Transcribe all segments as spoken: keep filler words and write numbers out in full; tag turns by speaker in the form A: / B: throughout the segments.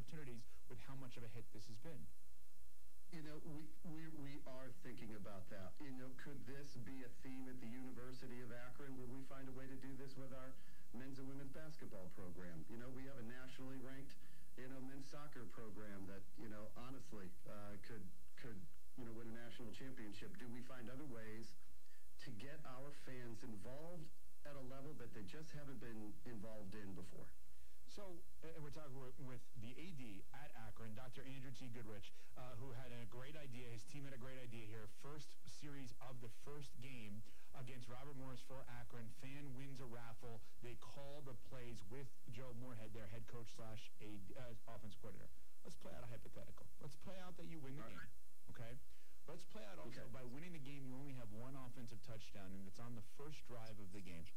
A: opportunities with how much of a hit this has been.
B: You know, we, we, we are thinking about that. You know, could this be a theme at the University of Akron? Would we find a way to do this with our men's and women's basketball program? You know, we have a nationally ranked, you know, men's soccer program that, you know, honestly uh, could, could, you know, win a national championship. Do we find other ways to get our fans involved at a level that they just haven't been involved in before?
A: So, uh, we're talking with, with the A D at Akron, Doctor Andrew T. Goodrich, uh, who had a great idea. His team had a great idea here. First series of the first game against Robert Morris for Akron. Fan wins a raffle. They call the plays with Joe Moorhead, their head coach slash a, uh, offensive coordinator. Let's play out a hypothetical. Let's play out that you win the
B: All
A: game,
B: right.
A: okay? Let's play out also
B: Okay.
A: by winning the game, you only have one offensive touchdown, and it's on the first drive of the game.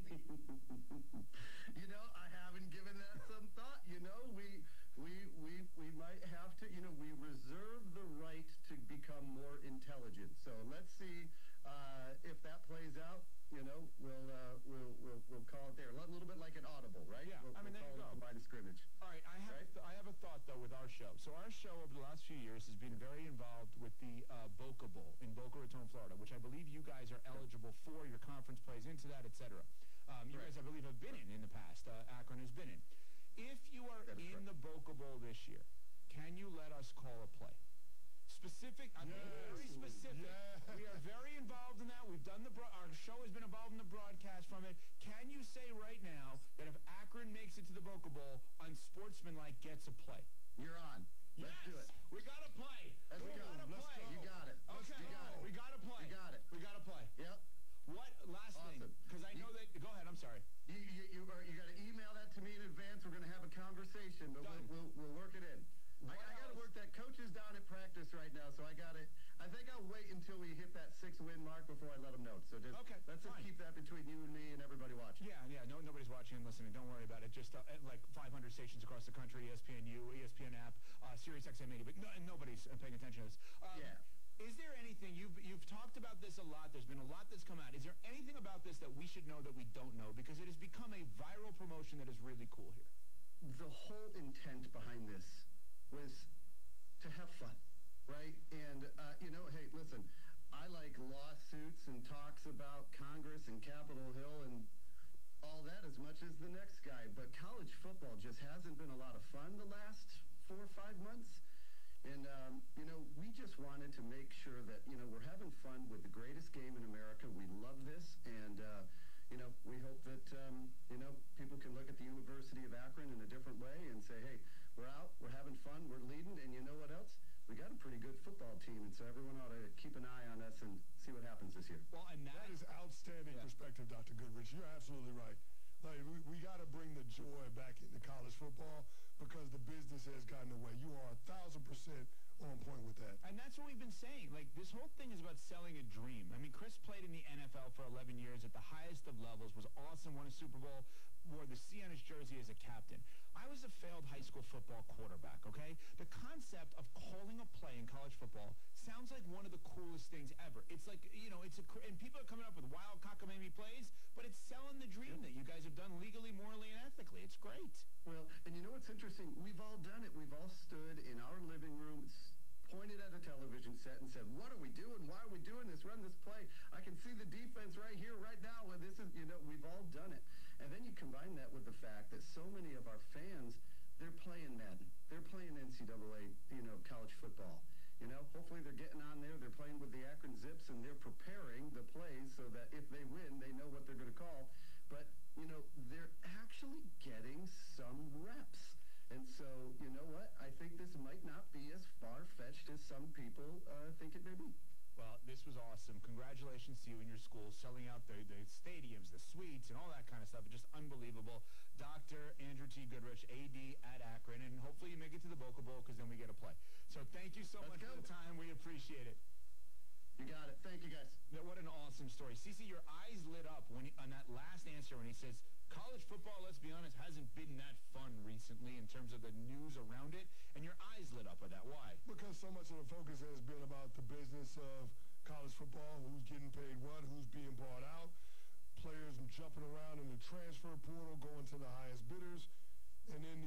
B: You know, I haven't given that some thought. You know, we we we we might have to. You know, we reserve the right to become more intelligent. So let's see uh, if that plays out. You know, we'll uh, we'll we'll we'll call it there. A little bit like an audible, right?
A: Yeah,
B: we'll,
A: I mean,
B: we'll
A: there you
B: call
A: go.
B: it a line of scrimmage.
A: All right, I have
B: Right?
A: th- I have a thought though with our show. So our show over the last few years has been very involved with the uh, Boca Bowl in Boca Raton, Florida, which I believe you guys are eligible for. Your conference plays into that, et cetera. Um, you
B: Right.
A: guys, I believe, have been in in the past. Uh, Akron has been in. If you are
B: That is
A: in
B: correct.
A: the Boca Bowl this year, can you let us call a play? Specific, I mean, very
C: Yes.
A: specific.
C: Yes.
A: We are very involved in that. We've done the bro- our show has been involved in the broadcast from it. Can you say right now that if Akron makes it to the Boca Bowl, Unsportsmanlike gets a play?
B: You're on. Let's
A: yes,
B: do it.
A: we got to play.
B: Let's
A: we
B: go.
A: got to
B: Let's
A: play.
B: go. You got it. Let's-
A: Okay,
B: you got it.
A: we got to play.
B: You got it.
A: We got to play.
B: Yep.
A: What last thing?
B: Awesome.
A: Because I know
B: You-
A: that. Go ahead. I'm sorry.
B: You you you, are, you got to email that to me in advance. We're going to have a conversation, but we'll,
A: Done.
B: we'll we'll work it in. I,
A: What
B: I got to
A: else?
B: work that. Coach is down at practice right now, so I got it. I think I'll wait until we hit that six win mark before I let him know. So just
A: Okay,
B: let's just
A: fine.
B: keep that between you and me and everybody watching.
A: Yeah, yeah. No, nobody's watching and listening. Don't worry about it. Just uh, like five hundred stations across the country, E S P N U, E S P N app, uh, Sirius X M eighty, but no, nobody's uh, paying attention to this. Um,
B: Yeah.
A: Is there anything you've you've talked about this a lot? There's been a lot that's come out. Is there anything about this that we should know that we don't know? Because it has become a viral promotion that is really cool here.
B: The whole intent behind this was to have fun, right? And, uh, you know, hey, listen, I like lawsuits and talks about Congress and Capitol Hill and all that as much as the next guy, but college football just hasn't been a lot of fun the last four or five months. And, um, you know, we just wanted to make sure that, you know, we're having fun with the greatest game in America. We love this, and, uh, you know, we hope that, um, you know, people can look at the University of Akron in a different way and say, hey, we're out, we're having fun, we're leading, and you know what else? We got a pretty good football team, and so everyone ought to keep an eye on us and see what happens this year.
A: Well, and that,
C: That is outstanding
A: Yeah.
C: perspective, Doctor Goodrich. You're absolutely right. Like, we, we got to bring the joy back into college football because the business has gotten away. You are a thousand percent on point with that.
A: And that's what we've been saying. Like, this whole thing is about selling a dream. I mean, Chris played in the N F L for eleven years at the highest of levels, was awesome, won a Super Bowl, wore the C on his jersey as a captain. I was a failed high school football quarterback, okay? The concept of calling a play in college football sounds like one of the coolest things ever. It's like, you know, it's a, cr- and people are coming up with wild cockamamie plays, but it's selling the dream that you guys have done legally, morally, and ethically. It's great.
B: Well, and you know what's interesting? We've all done it. We've all stood in our living rooms, pointed at a television set and said, what are we doing? Why are we doing this? Run this play. I can see the defense right here, right now. Well, this is, you know, we've all done it. And then you combine that with the fact that so many of our fans, they're playing Madden. They're playing N C double A, you know, college football. You know, hopefully they're getting on there. They're playing with the Akron Zips, and they're preparing the plays so that if they win, they know what they're going to call. But, you know, they're actually getting some reps. And so, you know what? I think this might not be as far-fetched as some people uh, think it may be.
A: Well, this was awesome. Congratulations to you and your school selling out the, the stadiums, the suites, and all that kind of stuff. Just unbelievable. Doctor Andrew T. Goodrich, A D at Akron, and hopefully you make it to the Boca Bowl because then we get a play. So thank you so
B: Let's
A: much
B: go.
A: for the time. We appreciate it.
B: You got it. Thank you, guys.
A: Now, what an awesome story. Cece, your eyes lit up when he, on that last answer when he says, college football, let's be honest, hasn't been that fun recently in terms of the news around it, and your eyes lit up with that. Why?
C: Because so much of the focus has been about the business of college football, who's getting paid what, who's being bought out, players jumping around in the transfer portal, going to the highest bidders, and then